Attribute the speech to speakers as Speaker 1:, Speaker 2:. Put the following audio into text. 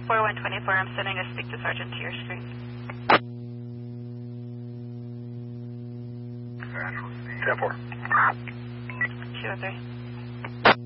Speaker 1: 4124, I'm sending a speak to Sergeant to your screen.
Speaker 2: 10-4.
Speaker 1: 203.